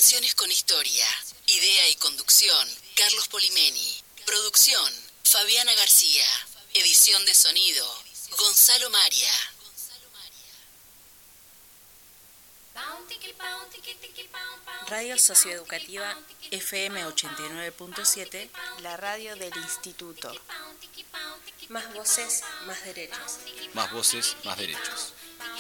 Canciones con historia. Idea y conducción, Carlos Polimeni. Producción, Fabiana García. Edición de sonido, Gonzalo Maria. Radio Socioeducativa FM 89.7, la radio del Instituto. Más voces, más derechos. Más voces, más derechos.